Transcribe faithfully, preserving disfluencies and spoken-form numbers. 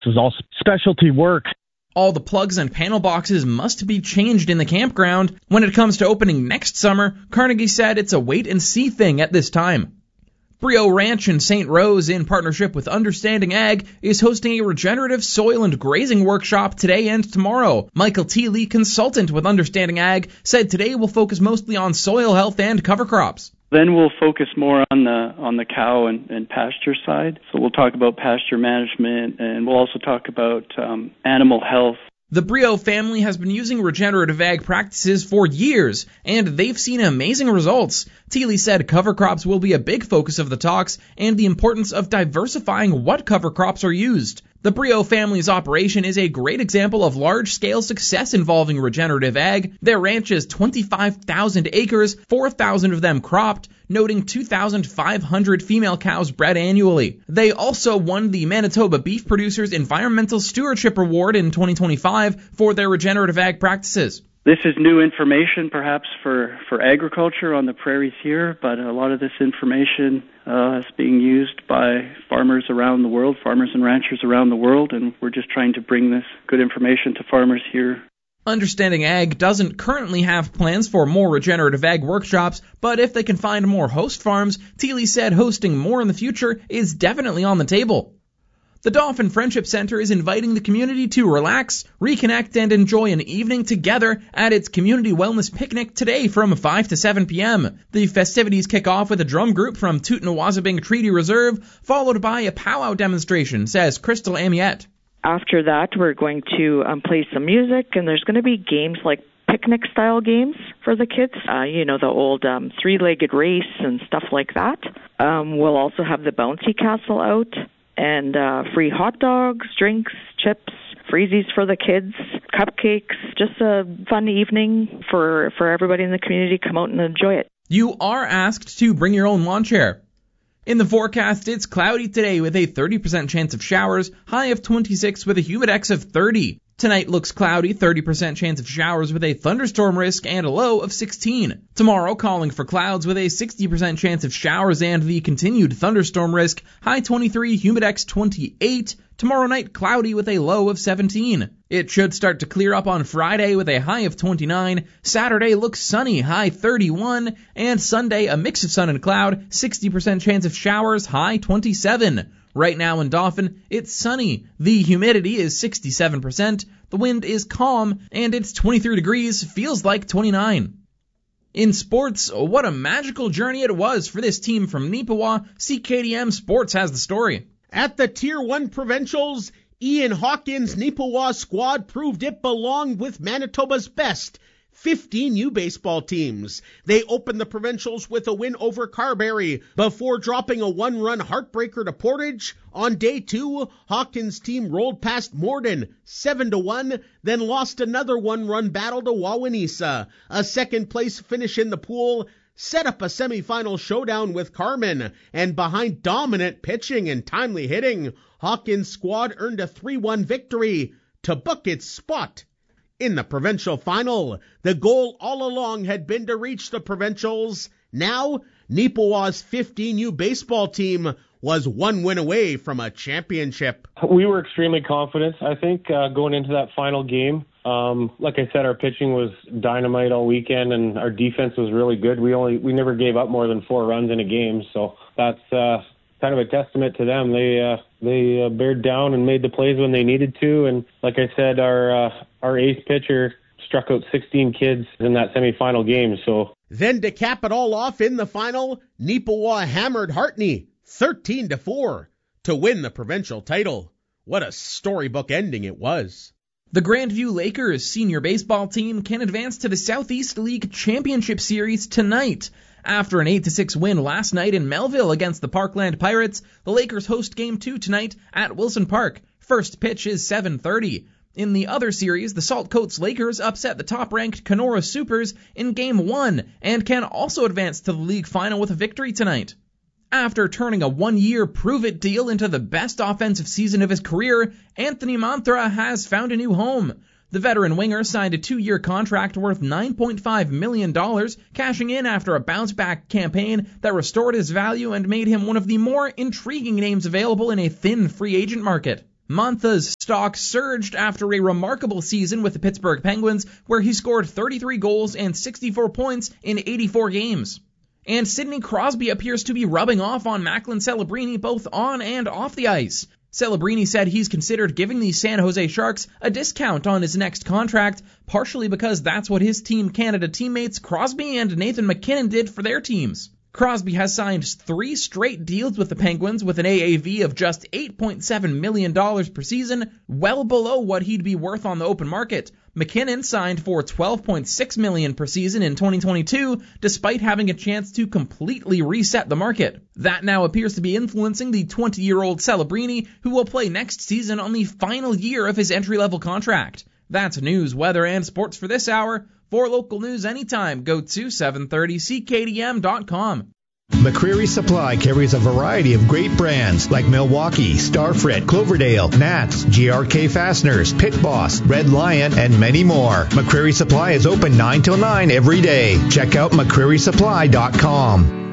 was all specialty work. All the plugs and panel boxes must be changed in the campground. When it comes to opening next summer, Carnegie said it's a wait-and-see thing at this time. Brio Ranch in Saint Rose, in partnership with Understanding Ag, is hosting a regenerative soil and grazing workshop today and tomorrow. Michael Teeley, consultant with Understanding Ag, said today will focus mostly on soil health and cover crops. Then we'll focus more on the on the cow and, and pasture side. So we'll talk about pasture management, and we'll also talk about um, animal health. The Brio family has been using regenerative ag practices for years, and they've seen amazing results. Teeley said cover crops will be a big focus of the talks, and the importance of diversifying what cover crops are used. The Brio family's operation is a great example of large-scale success involving regenerative ag. Their ranch is twenty-five thousand acres, four thousand of them cropped, noting two thousand five hundred female cows bred annually. They also won the Manitoba Beef Producers Environmental Stewardship Award in twenty twenty-five for their regenerative ag practices. This is new information, perhaps, for, for agriculture on the prairies here, but a lot of this information uh, is being used by farmers around the world, farmers and ranchers around the world, and we're just trying to bring this good information to farmers here. Understanding Ag doesn't currently have plans for more regenerative ag workshops, but if they can find more host farms, Teeley said hosting more in the future is definitely on the table. The Dauphin Friendship Center is inviting the community to relax, reconnect, and enjoy an evening together at its Community Wellness Picnic today from five to seven p.m. The festivities kick off with a drum group from Tootnawazabing Treaty Reserve, followed by a powwow demonstration, says Crystal Amiette. After that, we're going to um, play some music, and there's going to be games like picnic-style games for the kids. Uh, you know, the old um, three-legged race and stuff like that. Um, we'll also have the bouncy castle out, and uh, free hot dogs, drinks, chips, freezies for the kids, cupcakes. Just a fun evening for, for everybody in the community. Come out and enjoy it. You are asked to bring your own lawn chair. In the forecast, it's cloudy today with a thirty percent chance of showers, high of twenty-six with a humidex of thirty. Tonight looks cloudy, thirty percent chance of showers with a thunderstorm risk and a low of sixteen. Tomorrow, calling for clouds with a sixty percent chance of showers and the continued thunderstorm risk, high twenty-three, humidex twenty-eight. Tomorrow night, cloudy with a low of seventeen. It should start to clear up on Friday with a high of twenty-nine. Saturday looks sunny, high thirty-one. And Sunday, a mix of sun and cloud, sixty percent chance of showers, high twenty-seven. Right now in Dauphin, it's sunny. The humidity is sixty-seven percent. The wind is calm, and it's twenty-three degrees, feels like twenty-nine. In sports, what a magical journey it was for this team from Neepawa. C K D M Sports has the story. At the Tier one Provincials, Ian Hawkins' Neepawa squad proved it belonged with Manitoba's best fifteen U baseball teams. They opened the Provincials with a win over Carberry before dropping a one-run heartbreaker to Portage. On day two, Hawkins' team rolled past Morden seven to one, then lost another one-run battle to Wawanesa. A second-place finish in the pool set up a semifinal showdown with Carmen, and behind dominant pitching and timely hitting, Hawkins' squad earned a three one victory to book its spot in the provincial final. The goal all along had been to reach the provincials. Now, Neepawa's fifteen U baseball team was one win away from a championship. We were extremely confident, I think, uh, going into that final game. Um, like I said, our pitching was dynamite all weekend, and our defense was really good. We only we never gave up more than four runs in a game, so that's uh, kind of a testament to them. They uh, they uh, bared down and made the plays when they needed to, and like I said, our uh, our ace pitcher struck out sixteen kids in that semifinal game. So then to cap it all off in the final, Neepawa hammered Hartney thirteen to four to win the provincial title. What a storybook ending it was. The Grandview Lakers senior baseball team can advance to the Southeast League Championship Series tonight. After an eight to six win last night in Melville against the Parkland Pirates, the Lakers host Game two tonight at Wilson Park. First pitch is seven thirty. In the other series, the Saltcoats Lakers upset the top-ranked Kenora Supers in Game one and can also advance to the league final with a victory tonight. After turning a one-year prove-it deal into the best offensive season of his career, Anthony Manthra has found a new home. The veteran winger signed a two-year contract worth nine point five million dollars, cashing in after a bounce-back campaign that restored his value and made him one of the more intriguing names available in a thin free agent market. Mantha's stock surged after a remarkable season with the Pittsburgh Penguins, where he scored thirty-three goals and sixty-four points in eighty-four games. And Sidney Crosby appears to be rubbing off on Macklin Celebrini both on and off the ice. Celebrini said he's considered giving the San Jose Sharks a discount on his next contract, partially because that's what his Team Canada teammates Crosby and Nathan MacKinnon did for their teams. Crosby has signed three straight deals with the Penguins with an A A V of just eight point seven million dollars per season, well below what he'd be worth on the open market. MacKinnon signed for twelve point six million dollars per season in twenty twenty-two, despite having a chance to completely reset the market. That now appears to be influencing the twenty-year-old Celebrini, who will play next season on the final year of his entry-level contract. That's news, weather, and sports for this hour. For local news anytime, go to seven thirty C K D M dot com. McCreary Supply carries a variety of great brands like Milwaukee, Starfrit, Cloverdale, Nats, G R K Fasteners, Pit Boss, Red Lion, and many more. McCreary Supply is open nine till nine every day. Check out McCreary Supply dot com.